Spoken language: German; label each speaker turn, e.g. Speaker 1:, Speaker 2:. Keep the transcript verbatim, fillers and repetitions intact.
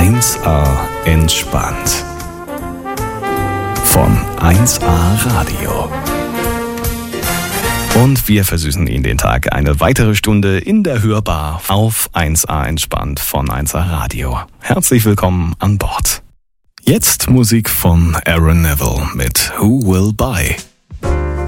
Speaker 1: eins A entspannt. Von eins A Radio. Und wir versüßen Ihnen den Tag eine weitere Stunde in der Hörbar auf eins A entspannt von eins A Radio. Herzlich willkommen an Bord. Jetzt Musik von Aaron Neville mit Who Will Buy?